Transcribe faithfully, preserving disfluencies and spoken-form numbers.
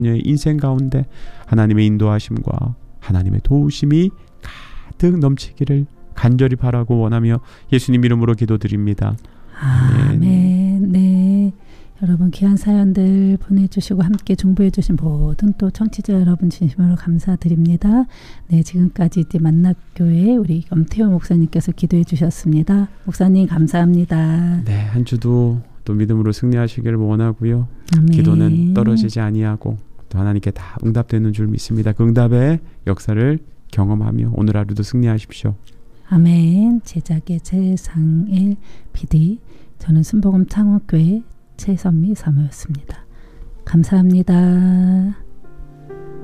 인생 가운데 하나님의 인도하심과 하나님의 도우심이 가득 넘치기를 간절히 바라고 원하며 예수님 이름으로 기도드립니다. 아멘. 아멘. 네. 여러분 귀한 사연들 보내주시고 함께 중보해주신 모든 또 청취자 여러분 진심으로 감사드립니다. 네, 지금까지 이제 만납교회 우리 엄태호 목사님께서 기도해 주셨습니다. 목사님 감사합니다. 네, 한 주도 또 믿음으로 승리하시기를 원하고요. 아멘. 기도는 떨어지지 아니하고 또 하나님께 다 응답되는 줄 믿습니다. 그 응답의 역사를 경험하며 오늘 하루도 승리하십시오. 아멘. 제작의 최상일 피디, 저는 순복음 창업교회 최선미 사모였습니다. 감사합니다.